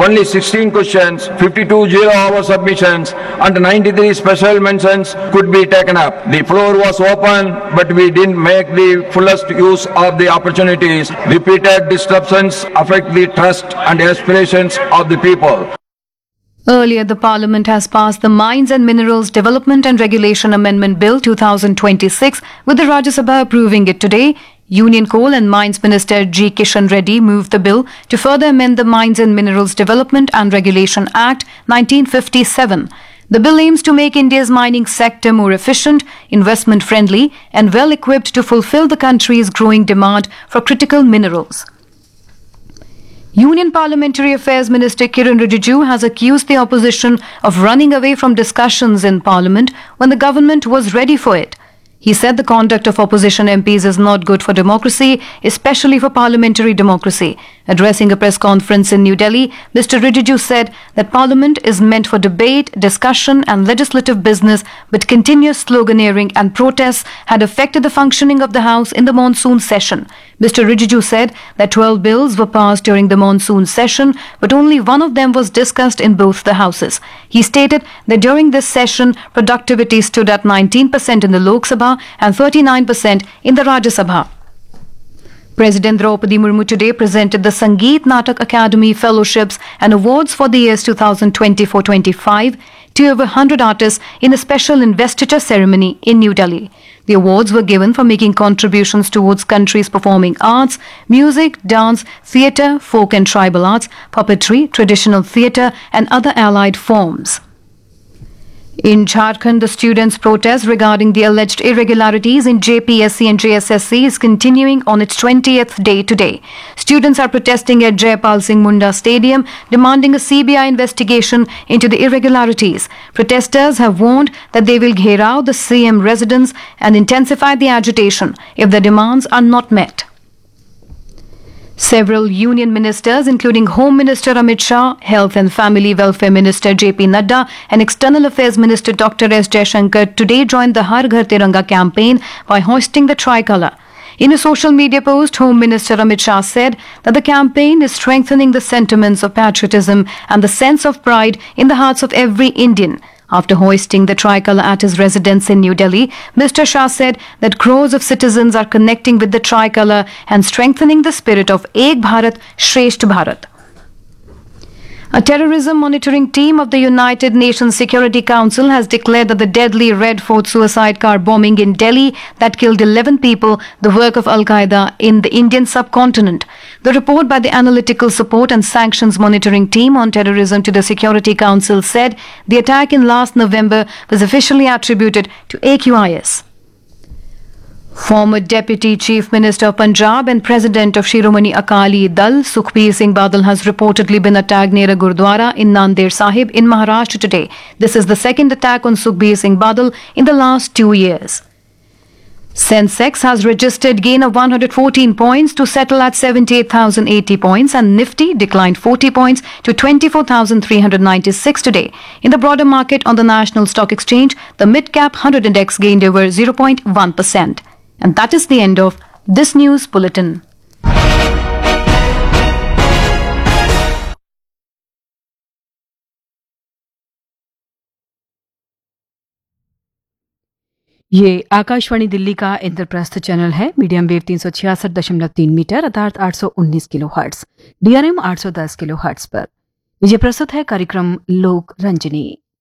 only 16 questions, 52 zero-hour submissions, and 93 special mentions could be taken up. The floor was open, but we didn't make the fullest use of the opportunities. Repeated disruptions affect the trust and aspirations of the people. Earlier, the Parliament has passed the Mines and Minerals Development and Regulation Amendment Bill 2026, with the Rajya Sabha approving it today. Union Coal and Mines Minister G. Kishan Reddy moved the bill to further amend the Mines and Minerals Development and Regulation Act 1957. The bill aims to make India's mining sector more efficient, investment-friendly, and well-equipped to fulfill the country's growing demand for critical minerals. Union Parliamentary Affairs Minister Kiran Rijiju has accused the opposition of running away from discussions in Parliament when the government was ready for it. He said the conduct of opposition MPs is not good for democracy, especially for parliamentary democracy. Addressing a press conference in New Delhi, Mr. Rijiju said that Parliament is meant for debate, discussion and legislative business, but continuous sloganeering and protests had affected the functioning of the House in the monsoon session. Mr. Rijiju said that 12 bills were passed during the monsoon session, but only one of them was discussed in both the houses. He stated that during this session, productivity stood at 19% in the Lok Sabha and 39% in the Rajya Sabha. President Draupadi Murmu today presented the Sangeet Natak Academy Fellowships and Awards for the years 2024-25 to over 100 artists in a special investiture ceremony in New Delhi. The awards were given for making contributions towards country's performing arts, music, dance, theatre, folk and tribal arts, puppetry, traditional theatre and other allied forms. In Jharkhand, the students' protest regarding the alleged irregularities in JPSC and JSSC is continuing on its 20th day today. Students are protesting at Jaipal Singh Munda Stadium, demanding a CBI investigation into the irregularities. Protesters have warned that they will gherao the CM residence and intensify the agitation if the demands are not met. Several union ministers, including Home Minister Amit Shah, Health and Family Welfare Minister J.P. Nadda and External Affairs Minister Dr. S. Jaishankar today joined the Har Ghar Tiranga campaign by hoisting the tricolour. In a social media post, Home Minister Amit Shah said that the campaign is strengthening the sentiments of patriotism and the sense of pride in the hearts of every Indian. After hoisting the tricolour at his residence in New Delhi, Mr. Shah said that crores of citizens are connecting with the tricolour and strengthening the spirit of Ek Bharat, Shresth Bharat. A terrorism monitoring team of the United Nations Security Council has declared that the deadly Red Fort suicide car bombing in Delhi that killed 11 people, the work of Al-Qaeda in the Indian subcontinent. The report by the Analytical Support and Sanctions Monitoring Team on Terrorism to the Security Council said the attack in last November was officially attributed to AQIS. Former Deputy Chief Minister of Punjab and President of Shiromani Akali Dal, Sukhbir Singh Badal, has reportedly been attacked near a Gurdwara in Nanded Sahib in Maharashtra today. This is the second attack on Sukhbir Singh Badal in the last 2 years. Sensex has registered gain of 114 points to settle at 78,080 points and Nifty declined 40 points to 24,396 today. In the broader market on the National Stock Exchange, the mid-cap 100 index gained over 0.1%. And that is the end of this news bulletin. ये आकाशवाणी दिल्ली का Indraprastha channel है। Medium wave 366.3 metre अर्थात 819 kilo hertz, DRM 810 kilo hertz पर। ये प्रस्तुत है कार्यक्रम लोक रंजनी।